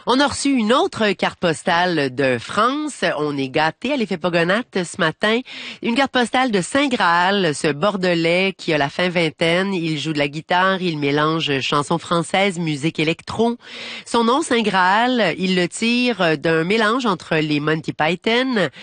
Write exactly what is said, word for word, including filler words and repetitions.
On a reçu une autre carte postale de France. On est gâtés à l'effet Pogonate ce matin. Une carte postale de Saint-Graal, ce Bordelais qui a la fin vingtaine. Il joue de la guitare, il mélange chansons françaises, musique électro. Son nom, Saint-Graal, il le tire d'un mélange entre les Monty Python,